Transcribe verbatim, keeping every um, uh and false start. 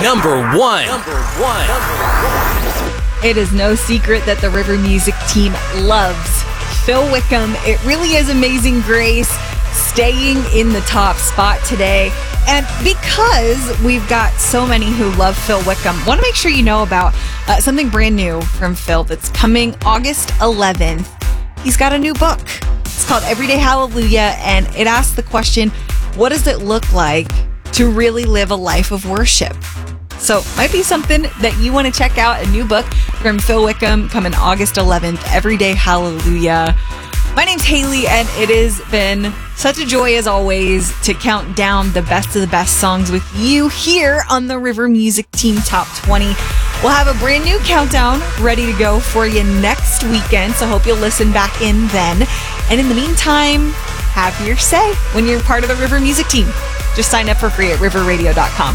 Number one. Number one. It is no secret that the River Music team loves Phil Wickham. It really is Amazing Grace staying in the top spot today. And because we've got so many who love Phil Wickham, want to make sure you know about uh, something brand new from Phil that's coming August eleventh. He's got a new book. It's called Everyday Hallelujah, and it asks the question, what does it look like to really live a life of worship? So might be something that you want to check out. A new book from Phil Wickham coming August eleventh, Everyday Hallelujah. My name's Haley, and it has been such a joy as always to count down the best of the best songs with you here on the River Music Team Top twenty. We'll have a brand new countdown ready to go for you next weekend, so hope you'll listen back in then. And in the meantime, have your say when you're part of the River Music Team. Just sign up for free at river radio dot com.